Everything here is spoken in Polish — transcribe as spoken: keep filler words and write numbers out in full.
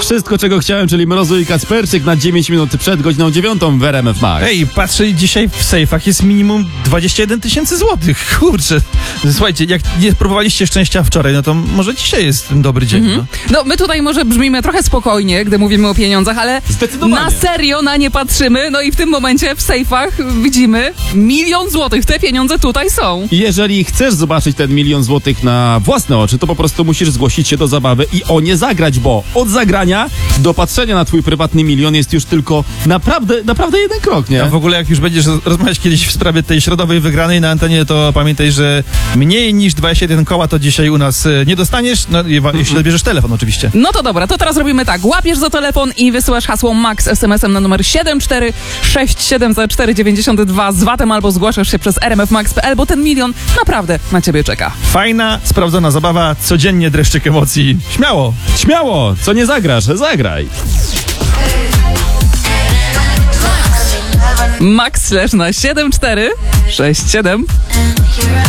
Wszystko, czego chciałem, czyli Mrozu i Kacperczyk na dziewięć minut przed godziną dziewiątą w R M F Max. Ej, patrzę, dzisiaj w sejfach jest minimum dwadzieścia jeden tysięcy złotych. Kurczę. Słuchajcie, jak nie próbowaliście szczęścia wczoraj, no to może dzisiaj jest ten dobry dzień. Mhm. No. No my tutaj może brzmimy trochę spokojnie, gdy mówimy o pieniądzach, ale Zdecydowanie. na serio na nie patrzymy. No i w tym momencie w sejfach widzimy milion złotych. Te pieniądze tutaj są. Jeżeli chcesz zobaczyć ten milion złotych na własne oczy, to po prostu musisz zgłosić się do zabawy i o nie zagrać, bo od zagrania do patrzenia na twój prywatny milion jest już tylko naprawdę, naprawdę jeden krok, nie? A w ogóle jak już będziesz rozmawiać kiedyś w sprawie tej środowej wygranej na antenie, to pamiętaj, że mniej niż dwadzieścia jeden koła to dzisiaj u nas e, nie dostaniesz, no i, jeśli odbierzesz telefon oczywiście. No to dobra, to teraz robimy tak. Łapiesz za telefon i wysyłasz hasło MAX es em esem na numer siedem cztery sześć siedem zero cztery dziewięć dwa z vatem albo zgłaszasz się przez r m f max kropka p l, bo ten milion naprawdę na ciebie czeka. Fajna, sprawdzona zabawa, codziennie dreszczyk emocji. Śmiało! Śmiało, co nie zagrasz, zagraj. Max slash na siedem cztery sześć siedem